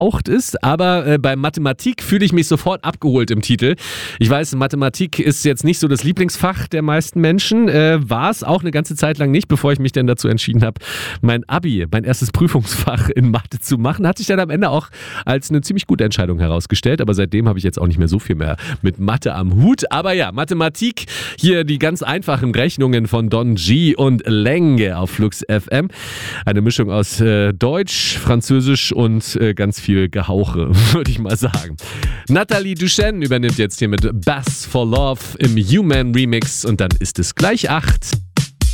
angehaucht ist, aber bei Mathematik fühle ich mich sofort abgeholt im Titel. Ich weiß, Mathematik ist jetzt nicht so das Lieblingsfach der meisten Menschen, war es auch eine ganze Zeit lang nicht, bevor ich mich dann dazu entschieden habe, mein erstes Prüfungsfach in Mathe zu machen, hat sich dann am Ende auch als eine ziemlich gute Entscheidung herausgestellt, aber seitdem habe ich jetzt auch nicht mehr so viel mehr mit Mathe am Hut. Aber ja, Mathematik, hier die ganz einfachen Rechnungen von Don G und Lenge auf Flux FM. Eine Mischung aus Deutsch, Französisch und ganz viel Gehauche, würde ich mal sagen. Nathalie Duchenne übernimmt jetzt hier mit Bass for Love im Human Remix und dann ist es gleich 8.